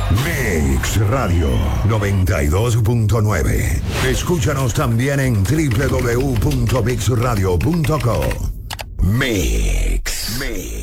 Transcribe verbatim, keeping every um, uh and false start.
Mix Radio noventa y dos punto nueve. Escúchanos también en doble u doble u doble u punto mix radio punto co. Mix. Mix.